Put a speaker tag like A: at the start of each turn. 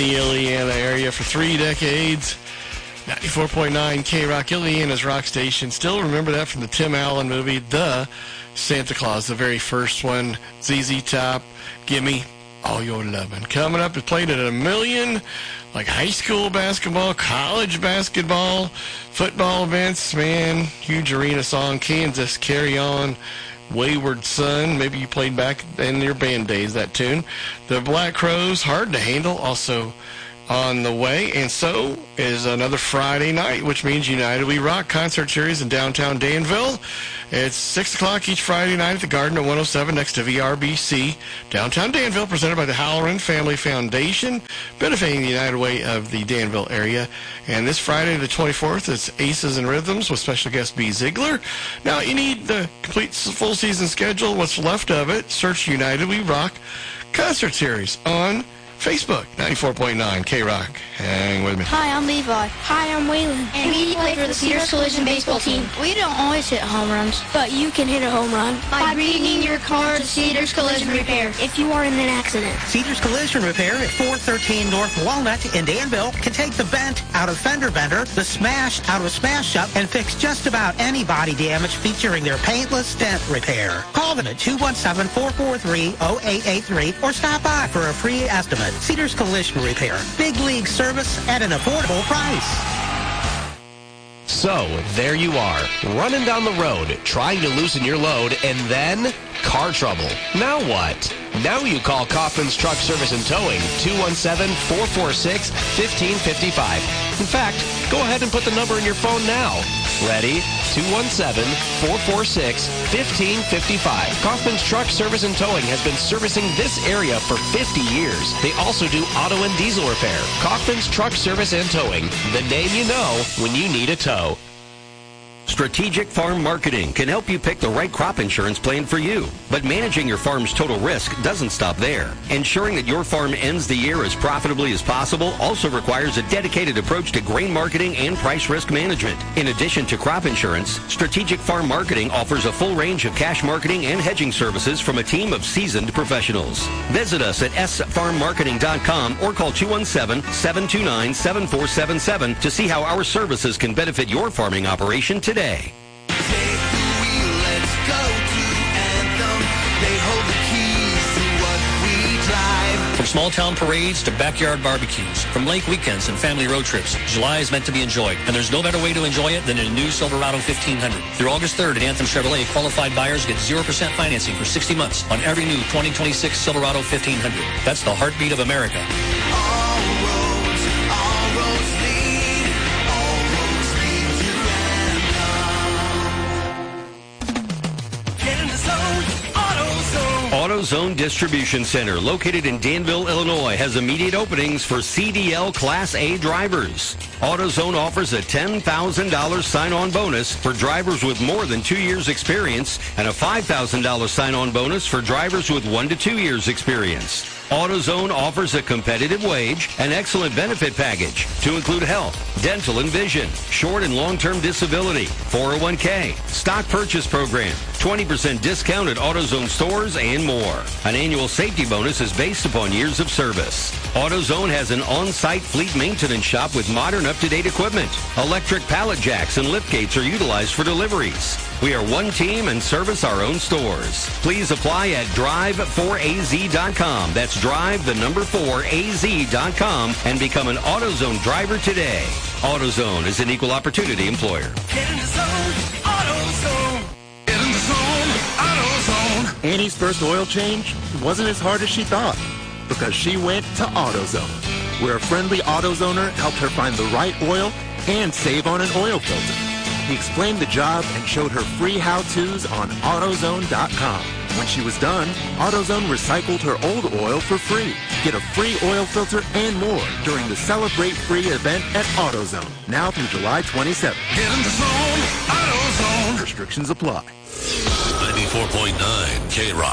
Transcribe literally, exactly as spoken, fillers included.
A: the Illiana area for three decades. ninety-four point nine K-Rock, Illiana's rock station. Still remember that from the Tim Allen movie, The Santa Claus, the very first one. Z Z Top, Gimme All Your Lovin'. Coming up, it played at a million, like high school basketball, college basketball, football events. Man, huge arena song. Kansas, Carry On, Wayward Son. Maybe you played back in your band days, that tune. The Black Crowes, Hard to Handle, also on the way. And so is another Friday night, which means United We Rock concert series in downtown Danville. It's six o'clock each Friday night at the Garden at one oh seven next to V R B C. Downtown Danville, presented by the Halloran Family Foundation, benefiting the United Way of the Danville area. And this Friday, the twenty-fourth, it's Aces and Rhythms with special guest B. Ziegler. Now, you need the complete full season schedule, what's left of it. Search United We Rock concert series on Facebook, ninety-four point nine K-Rock. Hang with me.
B: Hi, I'm Levi.
C: Hi, I'm Waylon.
B: And we play for the Cedars Collision baseball team.
C: We don't always hit home runs, but you can hit a home run
B: by bringing your car to Cedars Collision Repair
C: if you are in an accident.
D: Cedars Collision Repair at four thirteen North Walnut in Danville can take the bent out of fender bender, the smash out of smash up, and fix just about any body damage featuring their paintless dent repair. Call them at two one seven, four four three, zero eight eight three or stop by for a free estimate. Cedars Collision Repair. Big league service at an affordable price.
E: So, there you are, running down the road, trying to loosen your load, and then car trouble. Now what? Now you call Kaufman's Truck Service and Towing, two one seven, four four six, one five five five. In fact, go ahead and put the number in your phone now. Ready? two one seven, four four six, one five five five. Kaufman's Truck Service and Towing has been servicing this area for fifty years. They also do auto and diesel repair. Kaufman's Truck Service and Towing, the name you know when you need a tow.
F: Strategic Farm Marketing can help you pick the right crop insurance plan for you. But managing your farm's total risk doesn't stop there. Ensuring that your farm ends the year as profitably as possible also requires a dedicated approach to grain marketing and price risk management. In addition to crop insurance, Strategic Farm Marketing offers a full range of cash marketing and hedging services from a team of seasoned professionals. Visit us at s farm marketing dot com or call two one seven, seven two nine, seven four seven seven to see how our services can benefit your farming operation today. Today.
G: From small town parades to backyard barbecues, from lake weekends and family road trips, July is meant to be enjoyed, and there's no better way to enjoy it than in a new Silverado fifteen hundred. Through August third at Anthem Chevrolet, qualified buyers get zero percent financing for sixty months on every new twenty twenty-six Silverado fifteen hundred. That's the heartbeat of America.
F: AutoZone Distribution Center, located in Danville, Illinois, has immediate openings for C D L Class A drivers. AutoZone offers a ten thousand dollars sign-on bonus for drivers with more than two years experience and a five thousand dollars sign-on bonus for drivers with one to two years experience. AutoZone offers a competitive wage and excellent benefit package to include health, dental and vision, short and long-term disability, four oh one k, stock purchase program, twenty percent discount at AutoZone stores, and more. An annual safety bonus is based upon years of service. AutoZone has an on-site fleet maintenance shop with modern up-to-date equipment. Electric pallet jacks and lift gates are utilized for deliveries. We are one team and service our own stores. Please apply at drive four a z dot com. That's drive the number four a z dot com and become an AutoZone driver today. AutoZone is an equal opportunity employer.
H: Get in the zone, AutoZone. Get in the zone, AutoZone.
I: Annie's first oil change wasn't as hard as she thought because she went to AutoZone, where a friendly AutoZoner helped her find the right oil and save on an oil filter. He explained the job and showed her free how-tos on AutoZone dot com. When she was done, AutoZone recycled her old oil for free. Get a free oil filter and more during the Celebrate Free event at AutoZone, now through July twenty-seventh.
H: Get in the zone, AutoZone.
I: Restrictions apply.
J: ninety-four point nine K-Rock.